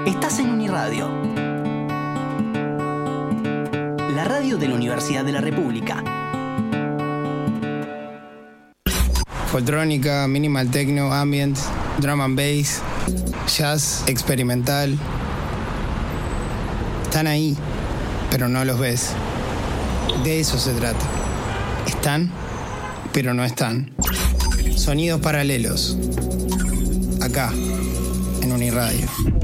Estás en Uniradio, la radio de la Universidad de la República. Foltrónica, minimal techno, ambient, drum and bass, jazz, experimental. Están ahí, pero no los ves. De eso se trata. Están, pero no están. Sonidos paralelos. Acá, en Uniradio.